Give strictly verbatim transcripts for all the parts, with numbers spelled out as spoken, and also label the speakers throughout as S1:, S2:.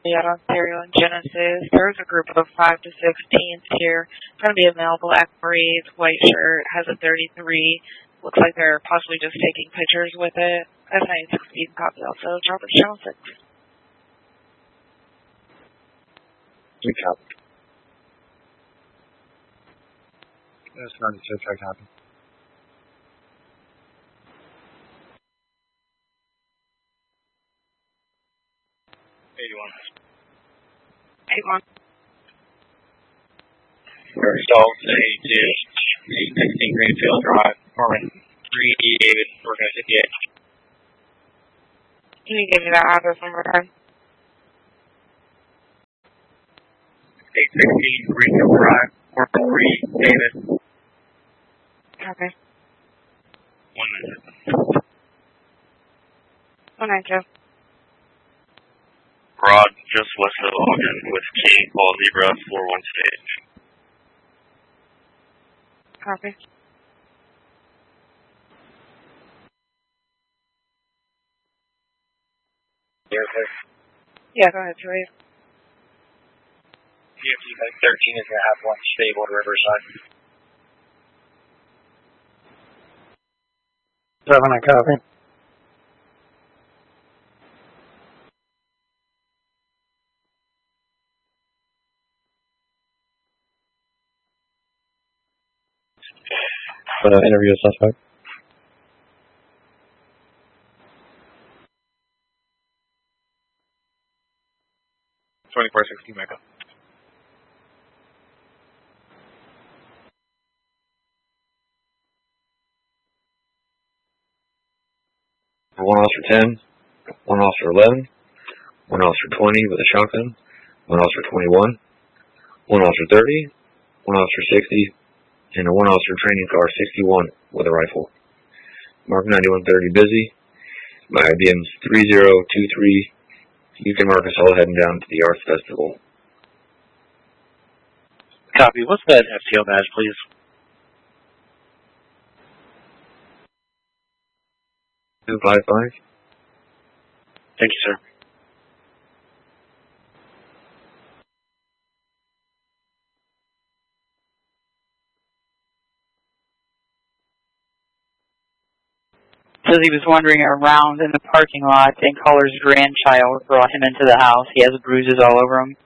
S1: at Ontario and Genesis. There's a group of five to six teens here. It's going to be a male black braids, white shirt, has a thirty-three. Looks like they're possibly just taking pictures with it. S ninety-six speed copy also. Drop it channel six.
S2: We copy. S ninety-six, I copy.
S3: eighty-one.
S1: eighty-one.
S3: Results eighty-two. eight sixteen Greenfield Drive. Norman. three E David. We're going to fifty-eight.
S1: Can you give me that address one more time?
S3: eight sixteen Greenfield Drive. We're three E David.
S1: Okay.
S3: one minute.
S1: one ninety-two.
S3: Rod, just west of Ogden with King, Paul Zebra, four one stage.
S1: Copy.
S2: Yes, sir.
S1: Yeah, go ahead, Julia.
S2: P F T Bank thirteen is going to have one stable to Riverside. Seven, I copy. Uh, interview a suspect.
S3: twenty-four sixteen Mecca.
S4: One officer ten, one officer eleven, one officer twenty with a shotgun, one officer twenty-one, one officer thirty, one officer sixty, and a one officer training car sixty-one with a rifle. Mark ninety-one thirty busy. My I B M's three zero two three. You can mark us all heading down to the Arts Festival.
S5: Copy. What's that F T O badge, please?
S4: two five five.
S5: Thank you, sir.
S6: Says he was wandering around in the parking lot and Caller's grandchild brought him into the house. He has bruises all over him.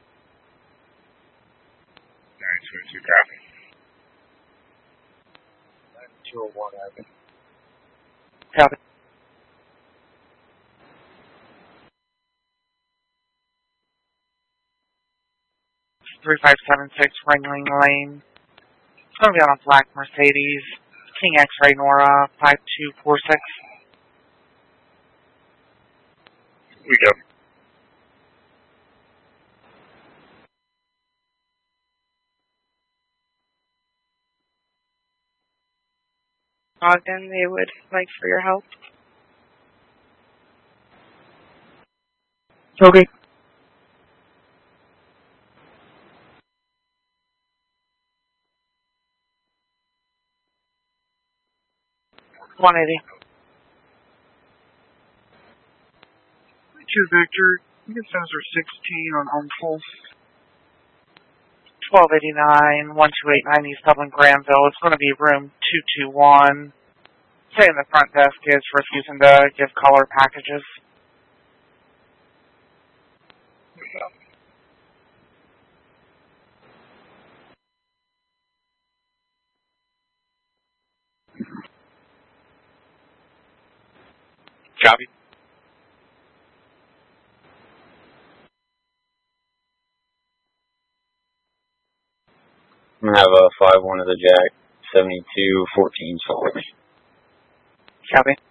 S3: nine two two copy.
S2: two oh one, Evan.
S6: Copy.
S1: three five seven six Ringling Lane. It's going to be on a black Mercedes. King X-Ray Nora five two four six.
S3: We go.
S1: Ogden, they would like for your help.
S6: Okay.
S1: one eighty.
S7: Two Victor, you can sensor sixteen on home pulse.
S1: twelve eighty-nine, one two eight nine East Dublin, Granville. It's going to be room two two one. Saying the front desk is refusing to give caller packages.
S3: Copy.
S4: I'm going to have a five one of the Jack, seventy-two fourteen solid.
S6: Copy.